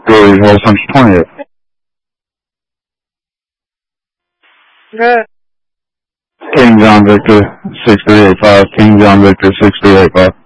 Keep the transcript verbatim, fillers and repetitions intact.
Billy Hole Central twentieth. Good. King John Victor six three eight five. King John Victor six three eight five.